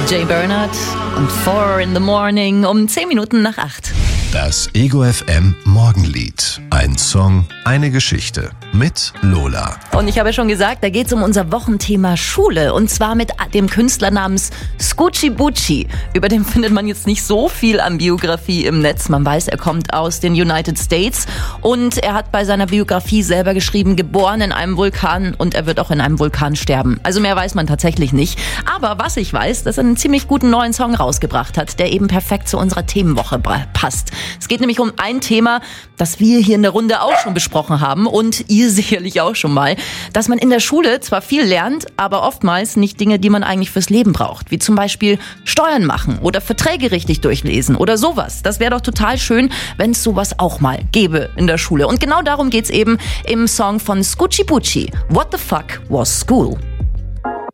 Jay Bernard und 4 in the Morning um 10 Minuten nach 8. Das Ego FM Morgenlied. Ein Song, eine Geschichte mit Lola. Und ich habe ja schon gesagt, da geht es um unser Wochenthema Schule. Und zwar mit dem Künstler namens Scoochie Boochie. Über den findet man jetzt nicht so viel an Biografie im Netz. Man weiß, er kommt aus den United States. Und er hat bei seiner Biografie selber geschrieben, geboren in einem Vulkan und er wird auch in einem Vulkan sterben. Also mehr weiß man tatsächlich nicht. Aber was ich weiß, dass er einen ziemlich guten neuen Song rausgebracht hat, der eben perfekt zu unserer Themenwoche passt. Es geht nämlich um ein Thema, das wir hier in der Runde auch schon besprochen haben und ihr sicherlich auch schon mal, dass man in der Schule zwar viel lernt, aber oftmals nicht Dinge, die man eigentlich fürs Leben braucht, wie zum Beispiel Steuern machen oder Verträge richtig durchlesen oder sowas. Das wäre doch total schön, wenn es sowas auch mal gäbe in der Schule. Und genau darum geht's eben im Song von Scoochie Boochie. What the fuck was school?